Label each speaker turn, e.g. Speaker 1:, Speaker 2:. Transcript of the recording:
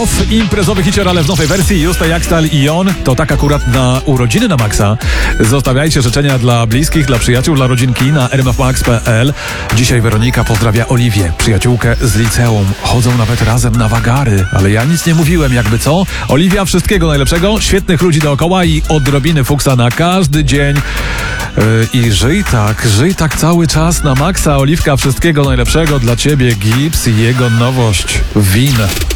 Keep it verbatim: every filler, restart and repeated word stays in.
Speaker 1: Love, imprezowy hicior, ale w nowej wersji. Justa, Jakstal i On. To tak akurat na urodziny na Maxa. Zostawiajcie życzenia dla bliskich, dla przyjaciół, dla rodzinki na r m f max kropka p l. Dzisiaj Weronika pozdrawia Oliwię, przyjaciółkę z liceum. Chodzą nawet razem na wagary, ale ja nic nie mówiłem, jakby co. Oliwia, wszystkiego najlepszego, świetnych ludzi dookoła i odrobiny fuksa na każdy dzień. Yy, I żyj tak, żyj tak cały czas na Maxa. Oliwka, wszystkiego najlepszego dla ciebie. Gips i jego nowość. Win.